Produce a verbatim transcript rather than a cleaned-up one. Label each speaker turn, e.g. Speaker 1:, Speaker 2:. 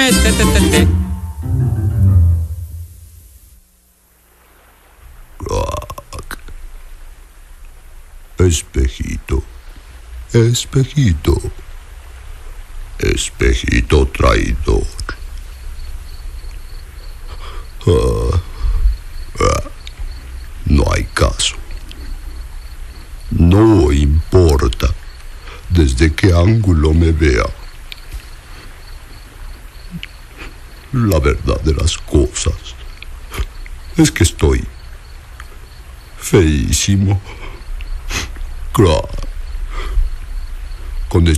Speaker 1: te, te, te, te, te.
Speaker 2: Espejito, espejito, espejito traidor. Ah, ah, no hay caso. No importa desde qué ángulo me vea. La verdad de las cosas es que estoy feísimo. Crack.